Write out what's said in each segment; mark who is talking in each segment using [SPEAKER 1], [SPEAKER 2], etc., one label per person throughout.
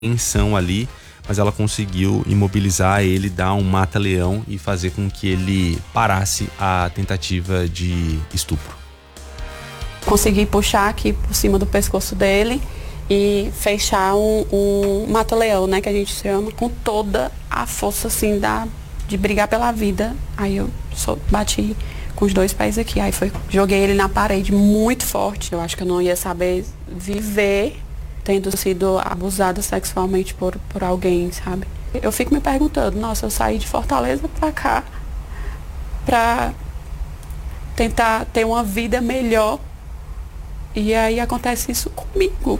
[SPEAKER 1] tensão ali, mas ela conseguiu imobilizar ele, dar um mata-leão e fazer com que ele parasse a tentativa de estupro.
[SPEAKER 2] Consegui puxar aqui por cima do pescoço dele e fechar um mata-leão, né, que a gente chama, com toda a força, assim, de brigar pela vida. Aí eu bati com os 2 pés aqui, aí joguei ele na parede muito forte. Eu acho que eu não ia saber viver tendo sido abusada sexualmente por alguém, sabe? Eu fico me perguntando, nossa, eu saí de Fortaleza pra cá pra tentar ter uma vida melhor e aí acontece isso comigo.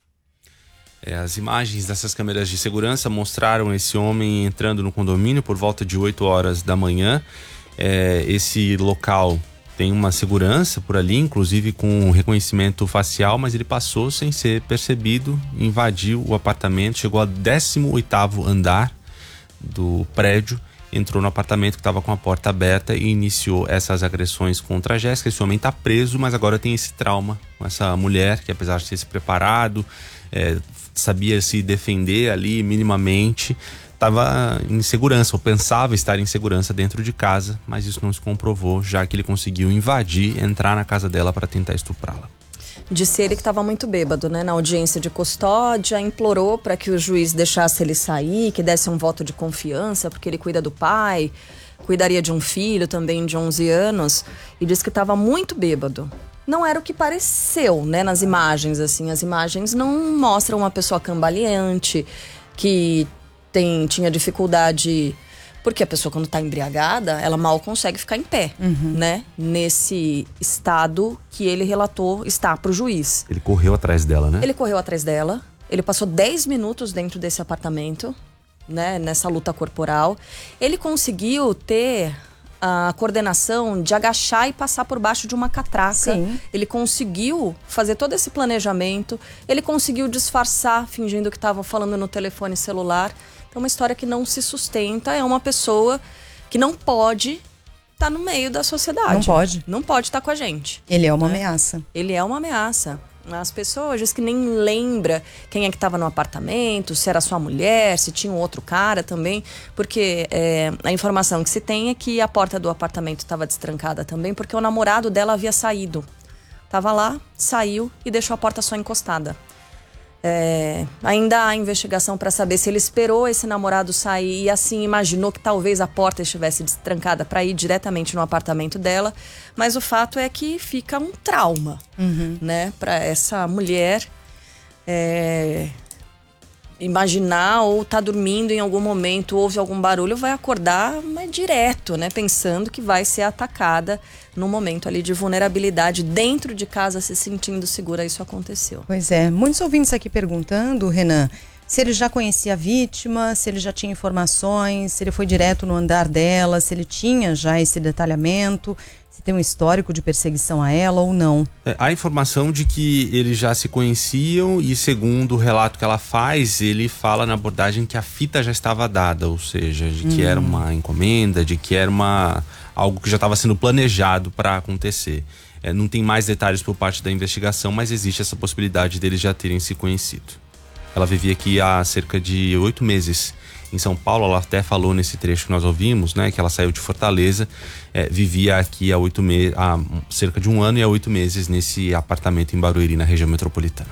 [SPEAKER 1] As imagens dessas câmeras de segurança mostraram esse homem entrando no condomínio por volta de 8 horas da manhã. Esse local tem uma segurança por ali, inclusive com reconhecimento facial, mas ele passou sem ser percebido, invadiu o apartamento, chegou ao 18º andar do prédio, entrou no apartamento que estava com a porta aberta e iniciou essas agressões contra a Jéssica. Esse homem está preso, mas agora tem esse trauma com essa mulher que, apesar de ter se preparado, sabia se defender ali minimamente, estava em segurança, ou pensava estar em segurança dentro de casa, mas isso não se comprovou, já que ele conseguiu invadir, entrar na casa dela para tentar estuprá-la.
[SPEAKER 3] Disse ele que estava muito bêbado, né? Na audiência de custódia, implorou para que o juiz deixasse ele sair, que desse um voto de confiança, porque ele cuida do pai, cuidaria de um filho também de 11 anos, e disse que estava muito bêbado. Não era o que pareceu, né, nas imagens, assim. As imagens não mostram uma pessoa cambaleante, que tinha dificuldade, porque a pessoa quando está embriagada, ela mal consegue ficar em pé, né? Nesse estado que ele relatou está para o juiz.
[SPEAKER 1] Ele correu atrás dela, né?
[SPEAKER 3] Ele correu atrás dela, ele passou 10 minutos dentro desse apartamento, né? Nessa luta corporal. Ele conseguiu ter a coordenação de agachar e passar por baixo de uma catraca.
[SPEAKER 4] Sim.
[SPEAKER 3] Ele conseguiu fazer todo esse planejamento, ele conseguiu disfarçar, fingindo que estava falando no telefone celular. É uma história que não se sustenta, é uma pessoa que não pode estar no meio da sociedade.
[SPEAKER 4] Não pode.
[SPEAKER 3] Não pode estar com a gente.
[SPEAKER 4] Ele é uma ameaça.
[SPEAKER 3] Ele é uma ameaça. As pessoas dizem que nem lembra quem é que estava no apartamento, se era sua mulher, se tinha um outro cara também, porque a informação que se tem é que a porta do apartamento estava destrancada também, porque o namorado dela havia saído. Tava lá, saiu e deixou a porta só encostada. Ainda há investigação para saber se ele esperou esse namorado sair e assim imaginou que talvez a porta estivesse destrancada para ir diretamente no apartamento dela, mas o fato é que fica um trauma, né, para essa mulher imaginar ou tá dormindo em algum momento, ouve algum barulho, vai acordar, mas direto, né, pensando que vai ser atacada num momento ali de vulnerabilidade dentro de casa, se sentindo segura. Isso aconteceu.
[SPEAKER 4] Pois é, muitos ouvintes aqui perguntando, Renan, se ele já conhecia a vítima, se ele já tinha informações, se ele foi direto no andar dela, se ele tinha já esse detalhamento, se tem um histórico de perseguição a ela ou não.
[SPEAKER 1] Há informação de que eles já se conheciam e, segundo o relato que ela faz, ele fala na abordagem que a fita já estava dada, ou seja, de que era uma encomenda, de que era algo que já estava sendo planejado para acontecer. Não tem mais detalhes por parte da investigação, mas existe essa possibilidade deles já terem se conhecido. Ela vivia aqui há cerca de 8 meses em São Paulo. Ela até falou nesse trecho que nós ouvimos, né, que ela saiu de Fortaleza, vivia aqui há cerca de 1 ano e há 8 meses nesse apartamento em Barueri, na região metropolitana.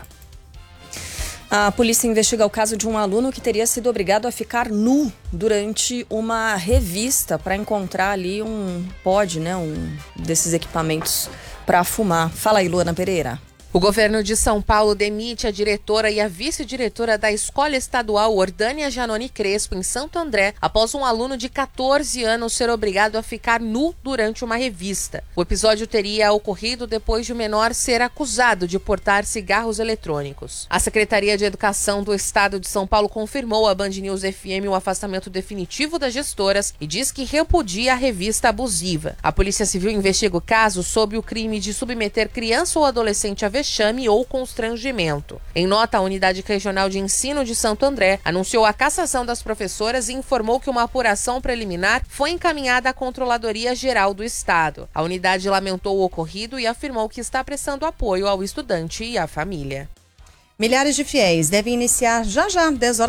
[SPEAKER 3] A polícia investiga o caso de um aluno que teria sido obrigado a ficar nu durante uma revista para encontrar ali um pod, né, um desses equipamentos para fumar. Fala aí, Luana Pereira.
[SPEAKER 5] O governo de São Paulo demite a diretora e a vice-diretora da Escola Estadual Ordânia Janone Crespo, em Santo André, após um aluno de 14 anos ser obrigado a ficar nu durante uma revista. O episódio teria ocorrido depois de o menor ser acusado de portar cigarros eletrônicos. A Secretaria de Educação do Estado de São Paulo confirmou à Band News FM o afastamento definitivo das gestoras e diz que repudia a revista abusiva. A Polícia Civil investiga o caso sob o crime de submeter criança ou adolescente a vexame ou constrangimento. Em nota, a Unidade Regional de Ensino de Santo André anunciou a cassação das professoras e informou que uma apuração preliminar foi encaminhada à Controladoria Geral do Estado. A unidade lamentou o ocorrido e afirmou que está prestando apoio ao estudante e à família.
[SPEAKER 4] Milhares de fiéis devem iniciar já 10 horas